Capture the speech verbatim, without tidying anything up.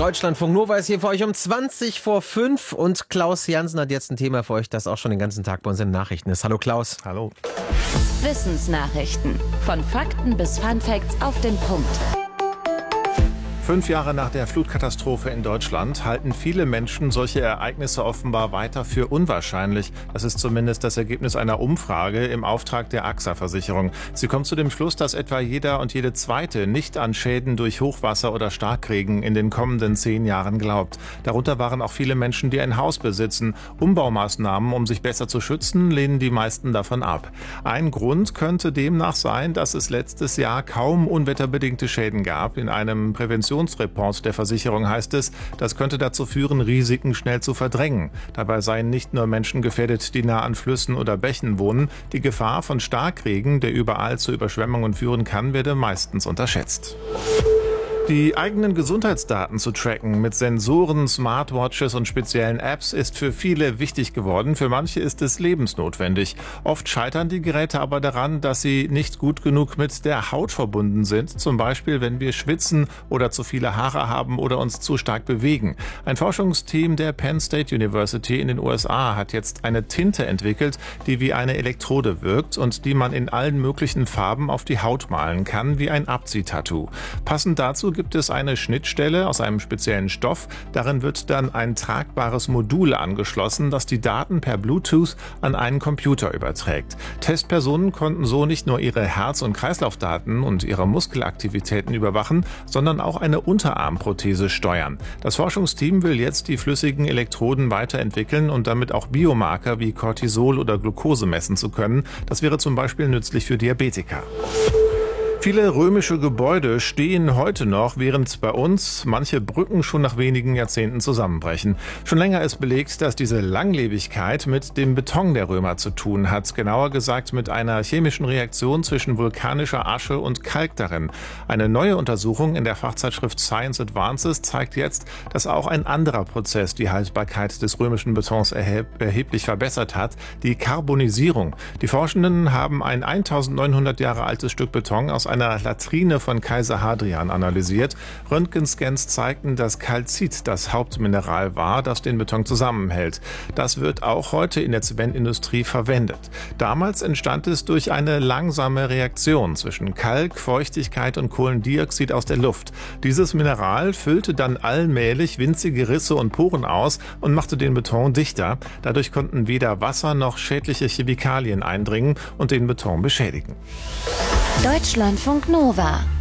Deutschlandfunk Nova ist hier für euch um zwanzig vor fünf und Klaus Jansen hat jetzt ein Thema für euch, das auch schon den ganzen Tag bei uns in den Nachrichten ist. Hallo Klaus. Hallo. Wissensnachrichten. Von Fakten bis Funfacts auf den Punkt. Fünf Jahre nach der Flutkatastrophe in Deutschland halten viele Menschen solche Ereignisse offenbar weiter für unwahrscheinlich. Das ist zumindest das Ergebnis einer Umfrage im Auftrag der A X A-Versicherung. Sie kommt zu dem Schluss, dass etwa jeder und jede Zweite nicht an Schäden durch Hochwasser oder Starkregen in den kommenden zehn Jahren glaubt. Darunter waren auch viele Menschen, die ein Haus besitzen. Umbaumaßnahmen, um sich besser zu schützen, lehnen die meisten davon ab. Ein Grund könnte demnach sein, dass es letztes Jahr kaum unwetterbedingte Schäden gab. In einem Präventionsreport der Versicherung heißt es, das könnte dazu führen, Risiken schnell zu verdrängen. Dabei seien nicht nur Menschen gefährdet, die nah an Flüssen oder Bächen wohnen. Die Gefahr von Starkregen, der überall zu Überschwemmungen führen kann, werde meistens unterschätzt. Die eigenen Gesundheitsdaten zu tracken mit Sensoren, Smartwatches und speziellen Apps ist für viele wichtig geworden. Für manche ist es lebensnotwendig. Oft scheitern die Geräte aber daran, dass sie nicht gut genug mit der Haut verbunden sind. Zum Beispiel, wenn wir schwitzen oder zu viele Haare haben oder uns zu stark bewegen. Ein Forschungsteam der Penn State University in den U S A hat jetzt eine Tinte entwickelt, die wie eine Elektrode wirkt und die man in allen möglichen Farben auf die Haut malen kann, wie ein Abziehtattoo. Passend dazu gibt es eine Schnittstelle aus einem speziellen Stoff. Darin wird dann ein tragbares Modul angeschlossen, das die Daten per Bluetooth an einen Computer überträgt. Testpersonen konnten so nicht nur ihre Herz- und Kreislaufdaten und ihre Muskelaktivitäten überwachen, sondern auch eine Unterarmprothese steuern. Das Forschungsteam will jetzt die flüssigen Elektroden weiterentwickeln und damit auch Biomarker wie Cortisol oder Glucose messen zu können. Das wäre zum Beispiel nützlich für Diabetiker. Viele römische Gebäude stehen heute noch, während bei uns manche Brücken schon nach wenigen Jahrzehnten zusammenbrechen. Schon länger ist belegt, dass diese Langlebigkeit mit dem Beton der Römer zu tun hat. Genauer gesagt mit einer chemischen Reaktion zwischen vulkanischer Asche und Kalk darin. Eine neue Untersuchung in der Fachzeitschrift Science Advances zeigt jetzt, dass auch ein anderer Prozess die Haltbarkeit des römischen Betons erheb- erheblich verbessert hat, die Karbonisierung. Die Forschenden haben ein eintausendneunhundert Jahre altes Stück Beton aus einer Latrine von Kaiser Hadrian analysiert. Röntgenscans zeigten, dass Calcit das Hauptmineral war, das den Beton zusammenhält. Das wird auch heute in der Zementindustrie verwendet. Damals entstand es durch eine langsame Reaktion zwischen Kalk, Feuchtigkeit und Kohlendioxid aus der Luft. Dieses Mineral füllte dann allmählich winzige Risse und Poren aus und machte den Beton dichter. Dadurch konnten weder Wasser noch schädliche Chemikalien eindringen und den Beton beschädigen. Deutschlandfunk Nova.